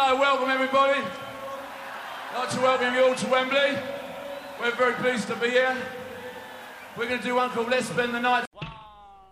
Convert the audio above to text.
Welcome everybody. I'd like to welcome you all to Wembley. We're very pleased to be here. We're going to do one called Let's Spend the Night